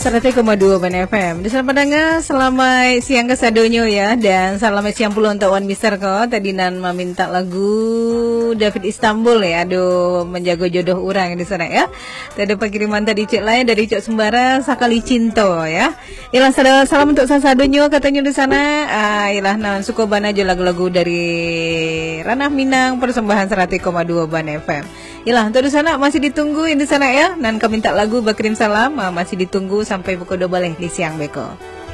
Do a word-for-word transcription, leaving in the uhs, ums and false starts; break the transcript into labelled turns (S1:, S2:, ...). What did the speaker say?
S1: seratus koma dua Ban F M. Di sana pendengar, selamat siang kesadonyo ya, dan selamat siang pula untuk Wan Mister ko. Tadi nan meminta lagu David Istanbul ya, aduh menjaga jodoh orang di sana ya. Tadi pengiriman tadi cek lain dari Cok Sembara Sakali Cinto ya. Ilah salam untuk sasadonyo katanya di sana. Ah, ilah nan suka ban aja lagu-lagu dari Ranah Minang persembahan seratus koma dua Ban F M. Ilah untuk di sana masih ditunggu di sana ya. Nan kami minta lagu Bakirim Salam masih ditunggu sampai pukul dua balik di siang beko.